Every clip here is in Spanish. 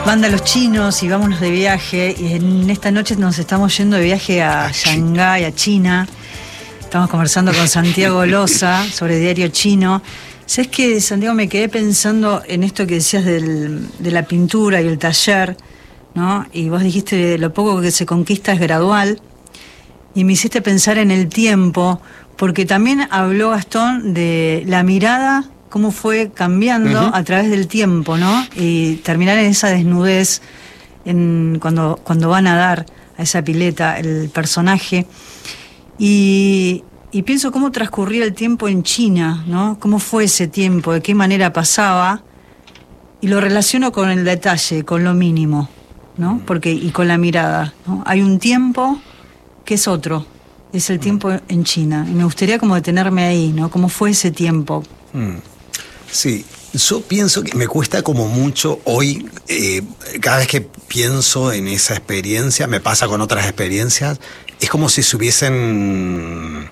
Banda Los Chinos y vámonos de viaje. Y en esta noche nos estamos yendo de viaje a Shanghái, a China. Estamos conversando con Santiago Loza sobre Diario Chino. ¿Sabes qué, Santiago? Me quedé pensando en esto que decías de la pintura y el taller, ¿no? Y vos dijiste lo poco que se conquista es gradual. Y me hiciste pensar en el tiempo, porque también habló Gastón de la mirada, cómo fue cambiando a través del tiempo, ¿no? Y terminar en esa desnudez cuando van a dar a esa pileta el personaje. Y pienso cómo transcurría el tiempo en China, ¿no? Cómo fue ese tiempo, de qué manera pasaba, y lo relaciono con el detalle, con lo mínimo, ¿no? Y con la mirada, ¿no? Hay un tiempo que es otro, es el tiempo en China, y me gustaría como detenerme ahí, ¿no? ¿Cómo fue ese tiempo? Sí, yo pienso que me cuesta como mucho hoy, cada vez que pienso en esa experiencia, me pasa con otras experiencias, es como si se hubiesen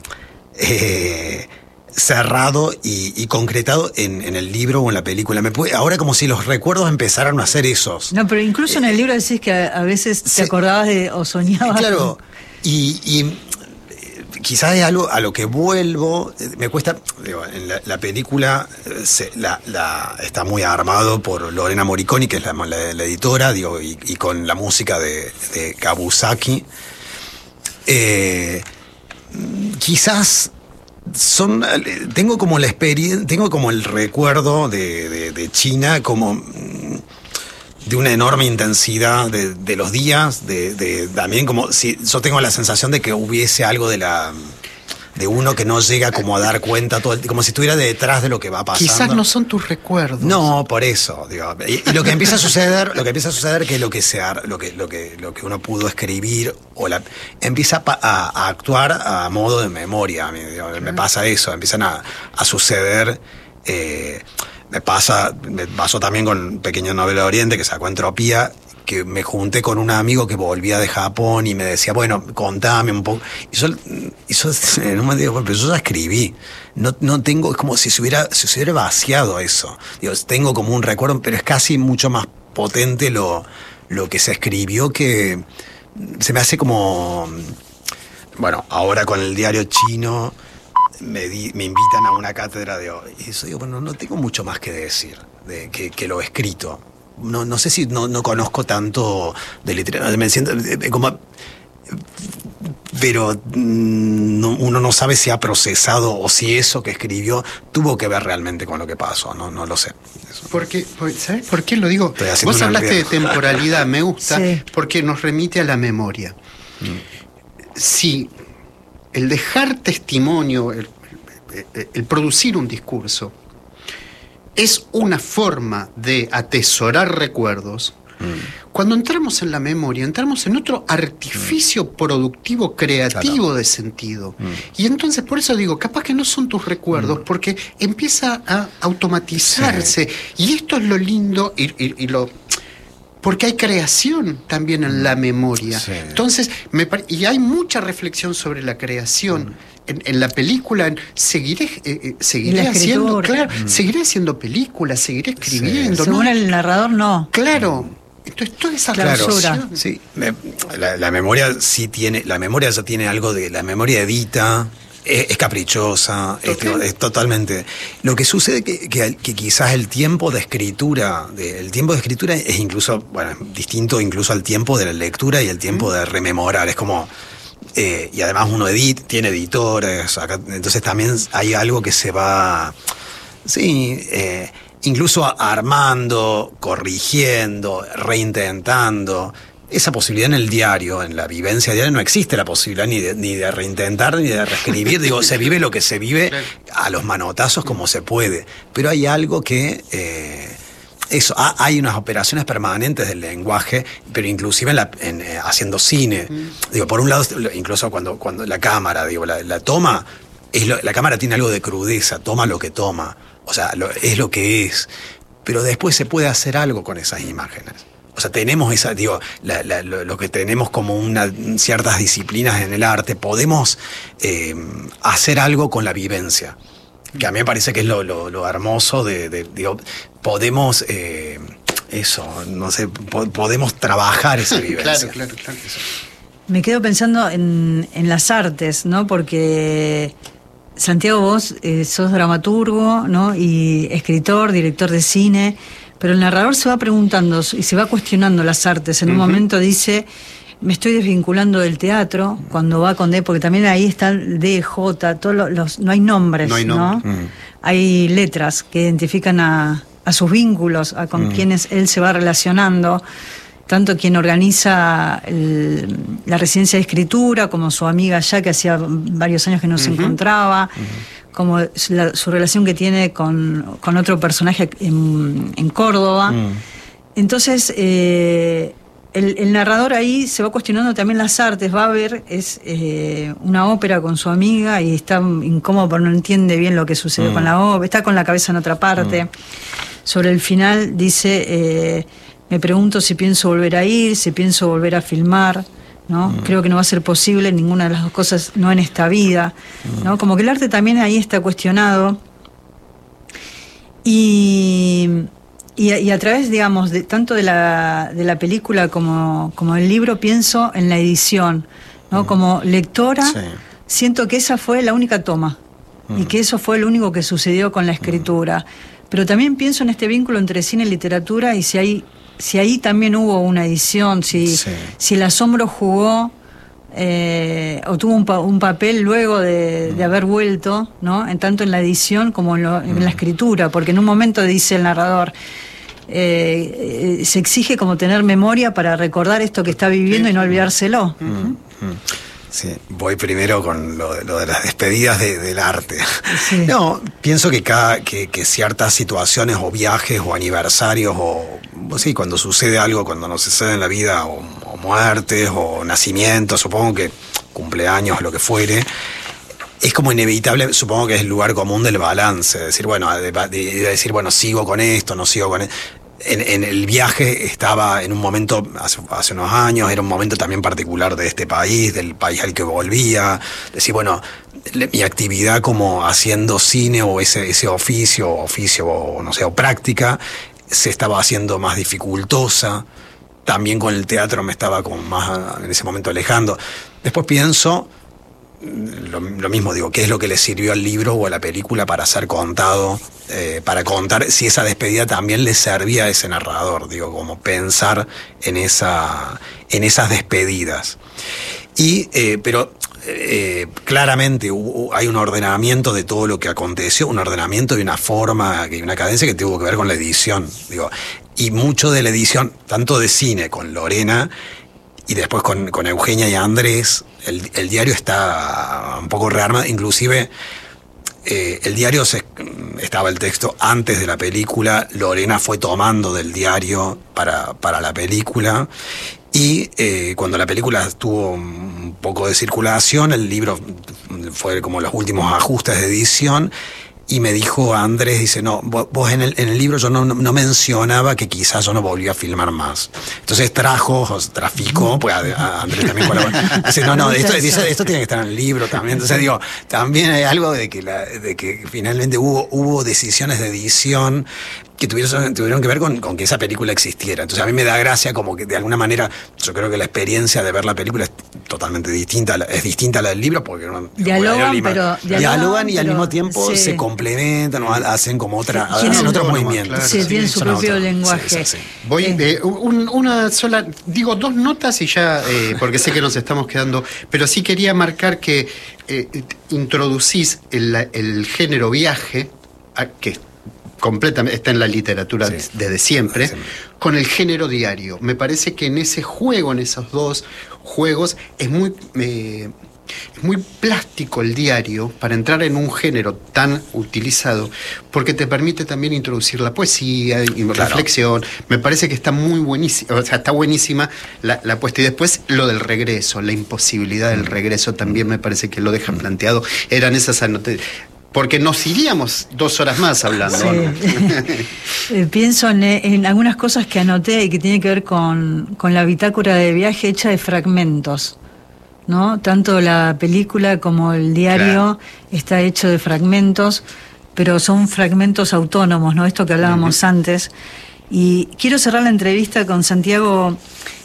cerrado y concretado en el libro o en la película. Ahora como si los recuerdos empezaron a ser esos. No, pero incluso en el libro decís que a veces te acordabas o soñabas. Claro, y quizás es algo a lo que vuelvo. Me cuesta, digo, en la película está muy armado por Lorena Morricone, que es la editora, digo, y con la música de Kabusaki. Quizás tengo como la experiencia, tengo como el recuerdo de China como de una enorme intensidad de los días, también como si yo tengo la sensación de que hubiese algo de uno que no llega como a dar cuenta como si estuviera detrás de lo que va pasando. Quizás no son tus recuerdos. No, por eso, digo, y lo que empieza a suceder, que lo que uno pudo escribir empieza a actuar a modo de memoria. Me pasa eso, empiezan a suceder. Me pasó también con Pequeña Novela de Oriente, que sacó Entropía, que me junté con un amigo que volvía de Japón y me decía, bueno, contame un poco. Y yo en un momento digo, pero yo ya escribí. No tengo, es como si se hubiera vaciado eso. Digo, tengo como un recuerdo, pero es casi mucho más potente lo que se escribió, que se me hace como... Bueno, ahora con el Diario Chino me invitan a una cátedra de hoy. Y yo digo, bueno, no tengo mucho más que decir que lo escrito. No sé si no conozco tanto de literatura, me siento como... Pero uno no sabe si ha procesado o si eso que escribió tuvo que ver realmente con lo que pasó, no lo sé. ¿Sabes por qué lo digo? Vos hablaste de temporalidad, me gusta, sí, porque nos remite a la memoria. Si el dejar testimonio, el producir un discurso, es una forma de atesorar recuerdos. Cuando entramos en la memoria, entramos en otro artificio productivo, creativo, claro, de sentido. Y entonces, por eso digo, capaz que no son tus recuerdos, porque empieza a automatizarse. Sí. Y esto es lo lindo porque hay creación también en la memoria. Sí. Entonces, y hay mucha reflexión sobre la creación. En la película seguiré haciendo, claro, seguiré haciendo películas, seguiré escribiendo. Sí. Según ¿no? el narrador, no. Claro. Entonces, toda esa clausura. Sí, la memoria sí tiene, la memoria ya tiene algo de, la memoria edita, es caprichosa, es totalmente. Lo que sucede que quizás el tiempo de escritura, es incluso, bueno, distinto incluso al tiempo de la lectura y el tiempo de rememorar. Es como, y además uno tiene editores, entonces también hay algo que se va, sí, incluso armando, corrigiendo, reintentando. Esa posibilidad en el diario, en la vivencia diaria, no existe la posibilidad ni de reintentar ni de reescribir. Digo, se vive lo que se vive a los manotazos como se puede. Pero hay algo que... hay unas operaciones permanentes del lenguaje, pero inclusive haciendo cine. Digo, por un lado, incluso cuando la cámara, digo, la toma, la cámara tiene algo de crudeza, toma lo que toma. O sea, es lo que es. Pero después se puede hacer algo con esas imágenes. O sea, tenemos lo que tenemos como ciertas disciplinas en el arte, podemos hacer algo con la vivencia. Que a mí me parece que es lo hermoso digo, podemos eso, no sé, podemos trabajar esa vivencia. Claro. Eso. Me quedo pensando en las artes, ¿no? Porque Santiago, vos sos dramaturgo, ¿no? Y escritor, director de cine, pero el narrador se va preguntando y se va cuestionando las artes. En un momento dice, me estoy desvinculando del teatro, cuando va con D, porque también ahí está el DJ, todos no hay nombres, ¿no? Hay letras que identifican a sus vínculos, con quienes él se va relacionando, tanto quien organiza la residencia de escritura, como su amiga ya, que hacía varios años que no se encontraba, como su relación que tiene con otro personaje en Córdoba. Entonces, el narrador ahí se va cuestionando también las artes, va a ver, es una ópera con su amiga y está incómodo porque no entiende bien lo que sucede con la ópera, está con la cabeza en otra parte. Sobre el final dice, me pregunto si pienso volver a ir, si pienso volver a filmar, ¿no? Creo que no va a ser posible ninguna de las dos cosas, no en esta vida, ¿no? Como que el arte también ahí está cuestionado. Y a través, digamos, tanto de la película como el libro, pienso en la edición, ¿no? Como lectora, siento que esa fue la única toma y que eso fue lo único que sucedió con la escritura. Pero también pienso en este vínculo entre cine y literatura y si ahí también hubo una edición, si el asombro jugó o tuvo un papel luego de haber vuelto, ¿no? Tanto en la edición como en la escritura, porque en un momento dice el narrador, se exige como tener memoria para recordar esto que está viviendo y no olvidárselo. Sí, voy primero con lo de las despedidas del arte. Sí. No, pienso que ciertas situaciones o viajes o aniversarios o cuando sucede algo, cuando nos sucede en la vida o muertes o nacimientos, supongo que cumpleaños, lo que fuere, es como inevitable, supongo que es el lugar común del balance, decir, bueno, sigo con esto, no sigo con esto. En el viaje estaba en un momento, hace unos años, era un momento también particular de este país, del país al que volvía. Decir, bueno, mi actividad como haciendo cine o ese oficio o no sé, o práctica, se estaba haciendo más dificultosa. También con el teatro me estaba como más en ese momento alejando. Después pienso lo mismo, digo, ¿qué es lo que le sirvió al libro o a la película para ser contado? Para contar si esa despedida también le servía a ese narrador, digo, como pensar en esas despedidas. Pero claramente hay un ordenamiento de todo lo que aconteció, un ordenamiento y una forma y una cadencia que tuvo que ver con la edición, digo, y mucho de la edición, tanto de cine con Lorena y después con Eugenia y Andrés, el diario está un poco rearmado, inclusive el diario estaba el texto antes de la película, Lorena fue tomando del diario para la película, y cuando la película tuvo un poco de circulación, el libro fue como los últimos ajustes de edición. Y me dijo Andrés, dice, no, vos en el libro yo no mencionaba que quizás yo no volvía a filmar más. Entonces traficó, pues a Andrés también colaboró. Dice, no, esto tiene que estar en el libro también. Entonces digo, también hay algo de que finalmente hubo decisiones de edición que tuvieron que ver con que esa película existiera. Entonces a mí me da gracia como que de alguna manera yo creo que la experiencia de ver la película es totalmente distinta, es distinta a la del libro porque dialogan y al mismo tiempo se complementan o hacen como hacen otro movimiento. Claro, sí, tienen su propio lenguaje. Sí. Voy una sola, digo 2 notas y ya, porque sé que nos estamos quedando, pero sí quería marcar que introducís el género viaje, que completamente está en la literatura desde siempre, con el género diario. Me parece que en ese juego, en esos 2 juegos, es muy plástico el diario para entrar en un género tan utilizado, porque te permite también introducir la poesía y reflexión. Me parece que está muy buenísima, o sea, está buenísima la apuesta. Y después lo del regreso, la imposibilidad del regreso también me parece que lo dejan planteado. Eran esas anotaciones. Porque nos iríamos 2 horas más hablando. Sí. Pienso en algunas cosas que anoté y que tienen que ver con la bitácora de viaje hecha de fragmentos, ¿no? Tanto la película como el diario está hecho de fragmentos, pero son fragmentos autónomos, ¿no? Esto que hablábamos antes. Y quiero cerrar la entrevista con Santiago.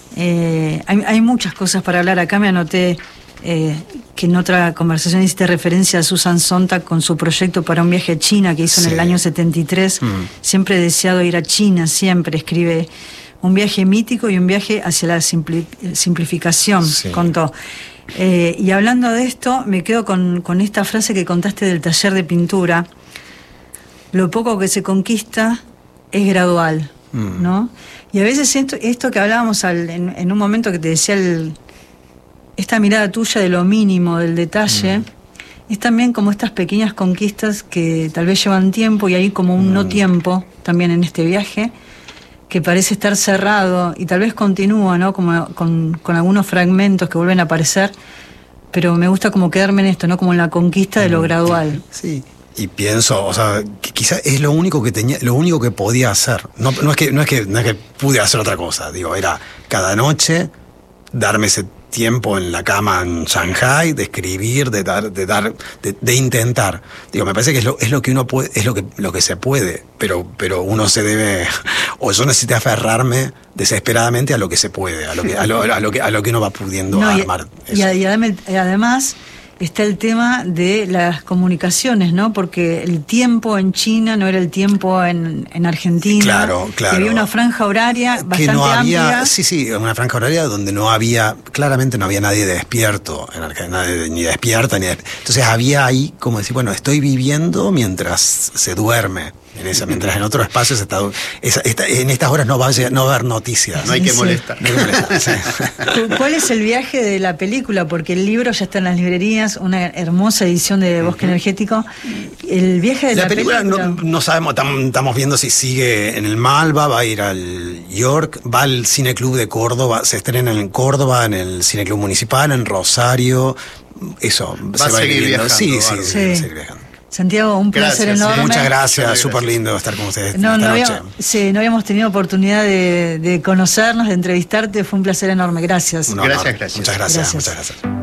Hay muchas cosas para hablar. Acá me anoté que en otra conversación hiciste referencia a Susan Sontag con su proyecto para un viaje a China que hizo en el año 73. Siempre he deseado ir a China, siempre escribe. Un viaje mítico y un viaje hacia la simplificación, contó. Y hablando de esto, me quedo con esta frase que contaste del taller de pintura. Lo poco que se conquista es gradual, ¿no? Y a veces esto que hablábamos en un momento que te decía, esta mirada tuya de lo mínimo, del detalle, es también como estas pequeñas conquistas que tal vez llevan tiempo y hay como un no tiempo también en este viaje, que parece estar cerrado y tal vez continúa, ¿no? Como con algunos fragmentos que vuelven a aparecer, pero me gusta como quedarme en esto, ¿no? Como en la conquista de lo gradual. Sí. Y pienso, o sea, que quizás es lo único que tenía, lo único que podía hacer. No es que pude hacer otra cosa. Digo, era cada noche darme ese tiempo en la cama en Shanghái, de escribir, de intentar. Digo, me parece que es lo que uno puede, es lo que se puede, pero uno se debe, o yo necesito aferrarme desesperadamente a lo que se puede, a lo que uno va pudiendo armar. Y además está el tema de las comunicaciones, ¿no? Porque el tiempo en China no era el tiempo en Argentina. Claro. Había una franja horaria bastante que no había, amplia. Sí, una franja horaria donde claramente no había nadie despierto en Argentina, ni despierta, entonces había ahí como decir, bueno, estoy viviendo mientras se duerme. Mientras en otro espacio en estas horas no va a haber noticias. No hay que molestar. ¿Cuál es el viaje de la película? Porque el libro ya está en las librerías, una hermosa edición de Bosque Energético. El viaje de la película no sabemos, estamos viendo si sigue en el Malva, va a ir al York, va al Cine Club de Córdoba, se estrena en Córdoba, en el Cine Club Municipal, en Rosario. Eso, va a seguir viajando. Sí, va a seguir viajando. Santiago, un placer enorme. Muchas gracias, súper lindo estar con ustedes no habíamos tenido oportunidad de conocernos, de entrevistarte, fue un placer enorme, gracias. Gracias. Muchas gracias.